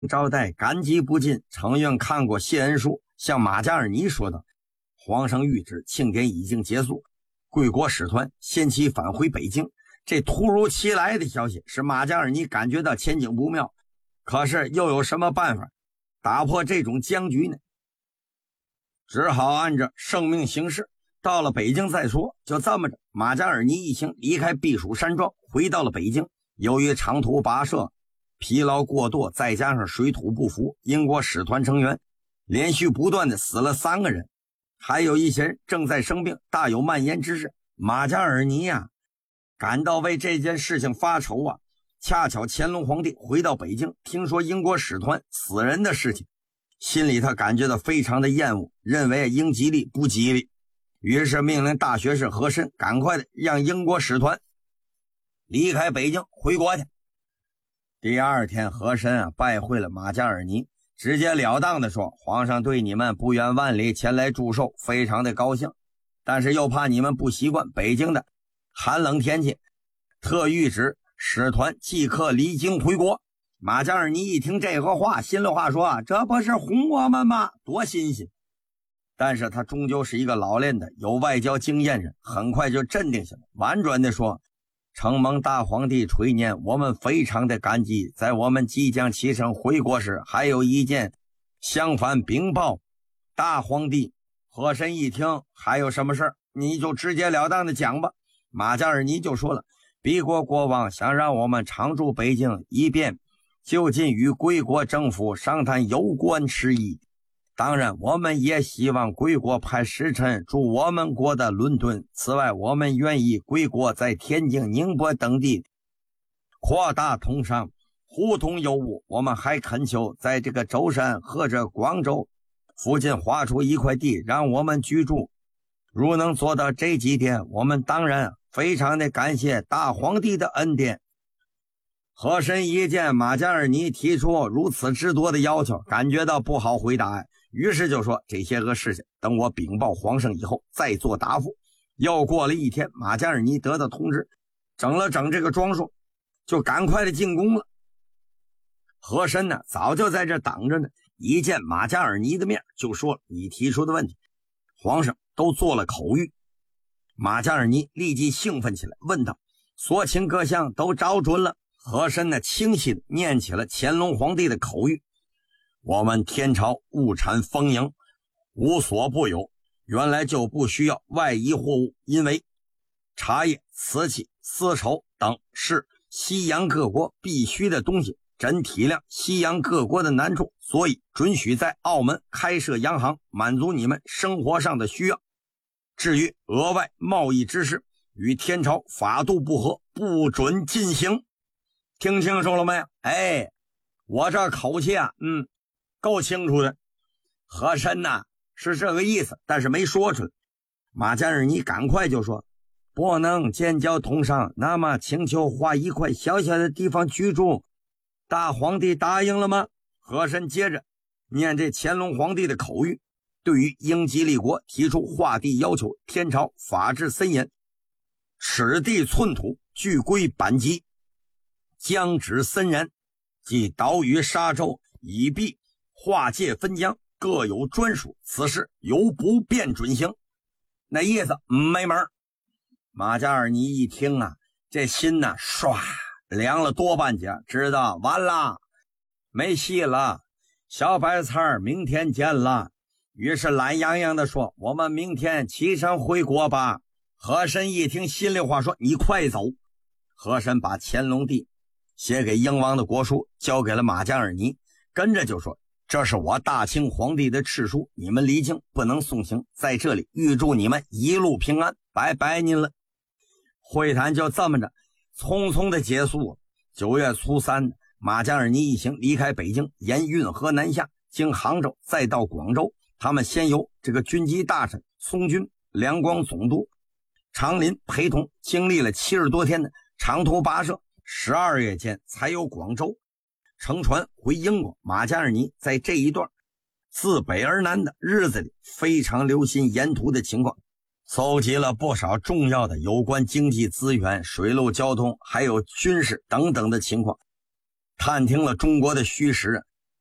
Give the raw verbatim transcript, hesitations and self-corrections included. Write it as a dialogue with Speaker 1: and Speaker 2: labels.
Speaker 1: 招待感激不尽，承运看过谢恩书，向马加尔尼说道：皇上谕旨，庆典已经结束，贵国使团先期返回北京。这突如其来的消息使马加尔尼感觉到前景不妙，可是又有什么办法打破这种僵局呢？只好按照圣命行事，到了北京再说。就这么着，马加尔尼一行离开避暑山庄，回到了北京。由于长途跋涉，疲劳过度，再加上水土不服，英国使团成员连续不断的死了三个人，还有一些人正在生病，大有蔓延之势。马加尔尼呀、啊，感到为这件事情发愁啊。恰巧乾隆皇帝回到北京，听说英国使团死人的事情，心里他感觉到非常的厌恶，认为英吉利不吉利，于是命令大学士和珅赶快的让英国使团离开北京回国去。第二天，和珅啊拜会了马加尔尼，直截了当的说：皇上对你们不远万里前来祝寿，非常的高兴，但是又怕你们不习惯北京的寒冷天气，特谕旨使团即刻离京回国。马加尔尼一听这个话，心里话说啊，这不是哄我们吗？多新鲜！但是他终究是一个老练的有外交经验人，很快就镇定下来，婉转的说：承蒙大皇帝垂念，我们非常的感激。在我们即将启程回国时，还有一件相反禀报大皇帝。和珅一听，还有什么事儿，你就直截了当的讲吧。马加尔尼就说了：彼国国王想让我们常驻北京，以便就近与贵国政府商谈有关事宜。当然，我们也希望贵国派使臣驻我们国的伦敦。此外，我们愿意贵国在天津、宁波等地扩大通商，互通有无。我们还恳求在这个舟山或者广州附近划出一块地让我们居住。如能做到这几点，我们当然非常的感谢大皇帝的恩典。和珅一见马加尔尼提出如此之多的要求，感觉到不好回答，于是就说：这些个事情等我禀报皇上以后再做答复。又过了一天，马加尔尼得到通知，整了整这个装束，就赶快的进宫了。和珅呢早就在这等着呢，一见马加尔尼的面就说：你提出的问题皇上都做了口谕。马加尔尼立即兴奋起来，问道：所请各项都找准了？和珅呢清晰地念起了乾隆皇帝的口谕：我们天朝物产丰盈，无所不有，原来就不需要外移货物，因为茶叶、瓷器、丝绸等是西洋各国必须的东西，朕体谅西洋各国的难处，所以准许在澳门开设洋行，满足你们生活上的需要。至于额外贸易之事，与天朝法度不合，不准进行。听清楚了没有？哎，我这口气啊，嗯，够清楚的。和珅呐是这个意思，但是没说出来。马加尔尼赶快就说：不能建交通商，那么请求划一块小小的地方居住。大皇帝答应了吗？和珅接着念这乾隆皇帝的口谕，对于英吉利国提出划地要求，天朝法制森严，尺地寸土俱归版籍，疆址森然，即岛屿沙洲以避划界分疆，各有专属，此事由不便准行。那意思没门。马加尔尼一听啊，这心呐唰凉了多半截，知道完了，没戏了，小白菜明天见了。于是懒洋洋的说：我们明天启程回国吧。和珅一听，心里话说：你快走。和珅把乾隆帝写给英王的国书交给了马加尔尼，跟着就说：这是我大清皇帝的敕书，你们离京不能送行，在这里预祝你们一路平安，拜拜您了。会谈就这么着匆匆的结束了。九月初三，马加尔尼一行离开北京，沿运河南下，经杭州再到广州。他们先由这个军机大臣松军、两广总督长林陪同，经历了七十多天的长途跋涉，十二月间才由广州乘船回英国。马加尔尼在这一段自北而南的日子里，非常留心沿途的情况，搜集了不少重要的有关经济资源、水路交通还有军事等等的情况，探听了中国的虚实，